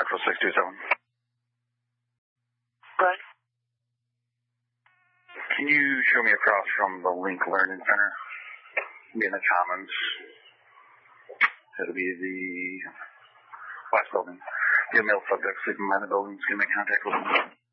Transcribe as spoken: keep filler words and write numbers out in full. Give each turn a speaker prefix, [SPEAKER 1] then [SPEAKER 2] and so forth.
[SPEAKER 1] Central six two seven.
[SPEAKER 2] Right.
[SPEAKER 1] Can you show me across from the Link Learning Center? Be in the Commons. It'll be the West Building. Be a male subject sleeping by the building. Can you make contact with him?